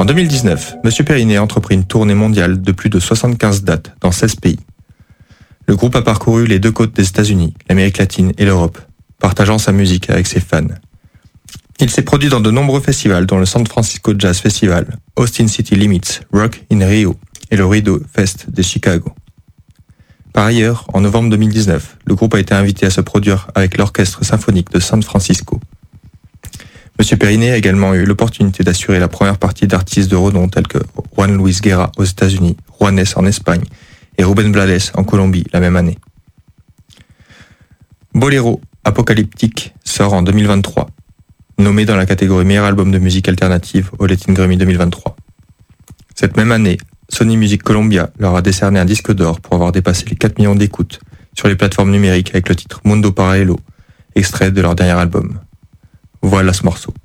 En 2019, M. Periné a entrepris une tournée mondiale de plus de 75 dates dans 16 pays. Le groupe a parcouru les deux côtes des États-Unis, l'Amérique latine et l'Europe, partageant sa musique avec ses fans. Il s'est produit dans de nombreux festivals dont le San Francisco Jazz Festival, Austin City Limits, Rock in Rio et le Rideau Fest de Chicago. Par ailleurs, en novembre 2019, le groupe a été invité à se produire avec l'Orchestre symphonique de San Francisco. M. Periné a également eu l'opportunité d'assurer la première partie d'artistes de renom tels que Juan Luis Guerra aux États-Unis, Juanes en Espagne et Rubén Blades en Colombie la même année. Bolero Apocalyptique sort en 2023, nommé dans la catégorie meilleur album de musique alternative au Latin Grammy 2023. Cette même année, Sony Music Colombia leur a décerné un disque d'or pour avoir dépassé les 4 millions d'écoutes sur les plateformes numériques avec le titre Mundo Paralelo, extrait de leur dernier album. Voilà ce morceau.